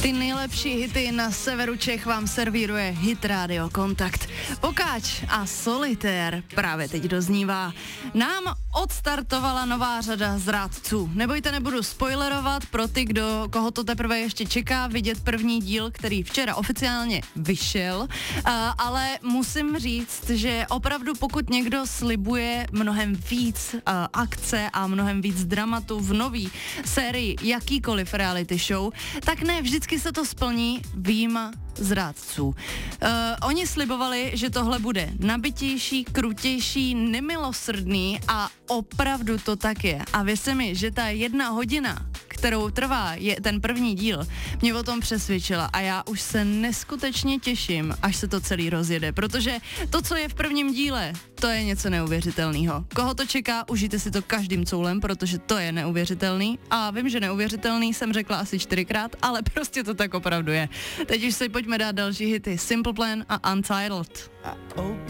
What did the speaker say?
Ty nejlepší hity na severu Čech vám servíruje Hit Radio Kontakt. Pokáč a Solitér právě teď doznívá. Nám odstartovala nová řada zrádců. Nebojte, nebudu spoilerovat pro ty, koho to teprve ještě čeká vidět první díl, který včera oficiálně vyšel, ale musím říct, že opravdu pokud někdo slibuje mnohem víc akce a mnohem víc dramatu v nový sérii jakýkoliv reality show, tak ne vždycky se to splní vyjma zrádců. Oni slibovali, že tohle bude nabitější, krutější, nemilosrdný a opravdu to tak je. A věřte mi, že ta 1 hodina, kterou trvá ten první díl, mě o tom přesvědčila a já už se neskutečně těším, až se to celý rozjede, protože to, co je v prvním díle, to je něco neuvěřitelného. Koho to čeká, užijte si to každým coulem, protože to je neuvěřitelný a vím, že neuvěřitelný jsem řekla asi 4krát, ale prostě to tak opravdu je. Teď už se pojďme dát další hity. Simple Plan a Untitled.